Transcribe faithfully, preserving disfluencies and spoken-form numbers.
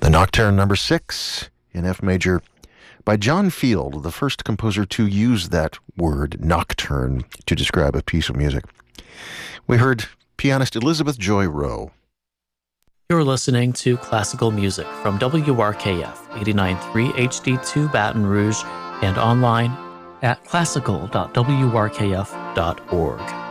The Nocturne number six in F major by John Field, the first composer to use that word, nocturne, to describe a piece of music. We heard pianist Elizabeth Joy Rowe. You're listening to classical music from W R K F eighty-nine point three H D two Baton Rouge and online at classical dot w r k f dot org.